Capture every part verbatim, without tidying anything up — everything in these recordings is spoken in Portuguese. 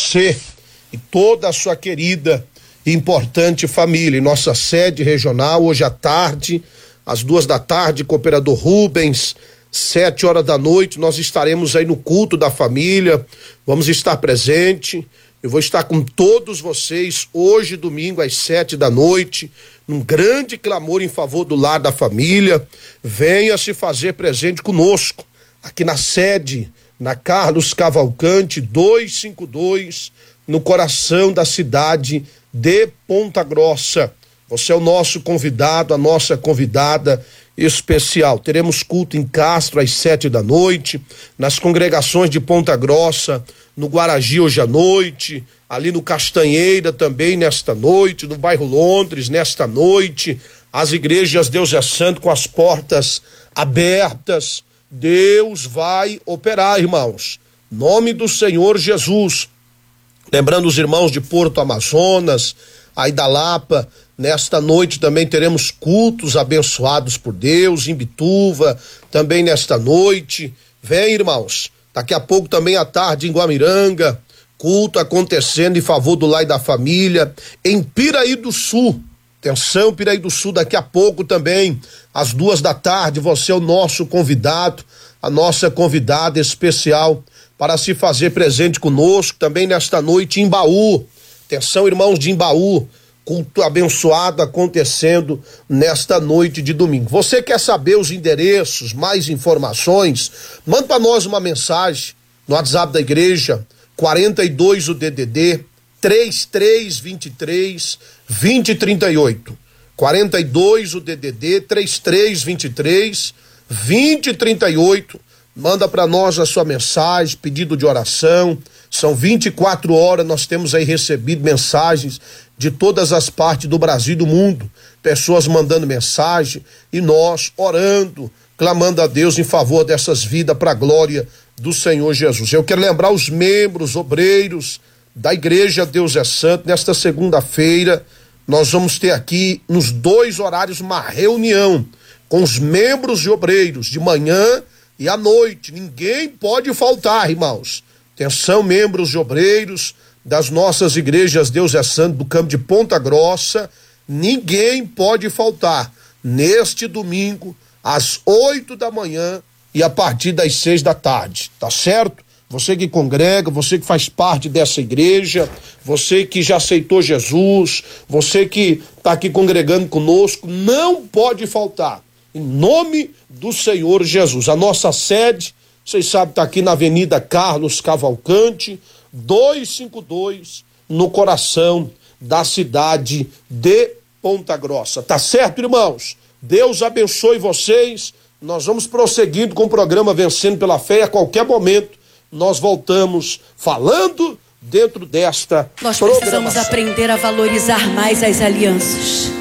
você e toda a sua querida e importante família. Em nossa sede regional, hoje à tarde, às duas da tarde, Cooperador Rubens, sete horas da noite, nós estaremos aí no culto da família, vamos estar presente. Eu vou estar com todos vocês hoje, domingo, às sete da noite, num grande clamor em favor do lar da família. Venha se fazer presente conosco, aqui na sede, na Carlos Cavalcante, duzentos e cinquenta e dois, no coração da cidade de Ponta Grossa. Você é o nosso convidado, a nossa convidada especial. Teremos culto em Castro às sete da noite, nas congregações de Ponta Grossa, no Guaragi hoje à noite, ali no Castanheira também nesta noite, no bairro Londres nesta noite, as igrejas Deus é Santo com as portas abertas. Deus vai operar, irmãos, nome do Senhor Jesus. Lembrando os irmãos de Porto Amazonas, aí da Lapa, nesta noite também teremos cultos abençoados por Deus, em Bituva, também nesta noite. Vem, irmãos, daqui a pouco também à tarde em Guamiranga, culto acontecendo em favor do lar e da família, em Piraí do Sul. Atenção, Piraí do Sul, daqui a pouco também, às duas da tarde, você é o nosso convidado, a nossa convidada especial para se fazer presente conosco, também nesta noite em Embaú. Atenção, irmãos de Embaú, culto abençoado acontecendo nesta noite de domingo. Você quer saber os endereços, mais informações? Manda para nós uma mensagem no WhatsApp da igreja, quarenta e dois o D D D, três três vinte e três, vinte e trinta e oito. quarenta e dois o D D D, três três vinte e três, vinte e trinta e oito. Manda para nós a sua mensagem, pedido de oração. São vinte e quatro horas, nós temos aí recebido mensagens de todas as partes do Brasil e do mundo. Pessoas mandando mensagem e nós orando, clamando a Deus em favor dessas vidas para a glória do Senhor Jesus. Eu quero lembrar os membros, obreiros da Igreja Deus é Santo. Nesta segunda-feira nós vamos ter aqui nos dois horários uma reunião com os membros e obreiros de manhã e à noite. Ninguém pode faltar, irmãos. Atenção, membros e obreiros das nossas igrejas Deus é Santo do campo de Ponta Grossa, ninguém pode faltar neste domingo às oito da manhã e a partir das seis da tarde, tá certo? Você que congrega, você que faz parte dessa igreja, você que já aceitou Jesus, você que está aqui congregando conosco, não pode faltar, em nome do Senhor Jesus. A nossa sede, vocês sabem, está aqui na Avenida Carlos Cavalcante, duzentos e cinquenta e dois, no coração da cidade de Ponta Grossa. Tá certo, irmãos? Deus abençoe vocês. Nós vamos prosseguindo com o programa Vencendo pela Fé. A qualquer momento nós voltamos falando dentro desta Nós precisamos aprender a valorizar mais as alianças.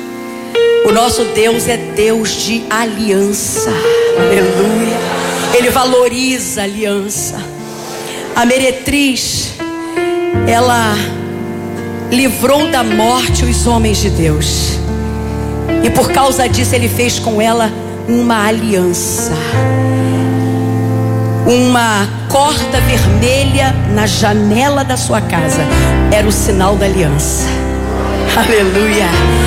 O nosso Deus é Deus de aliança. Aleluia. Ele valoriza a aliança. A meretriz, ela livrou da morte os homens de Deus. E por causa disso ele fez com ela uma aliança. Uma corda vermelha na janela da sua casa era o sinal da aliança. Aleluia.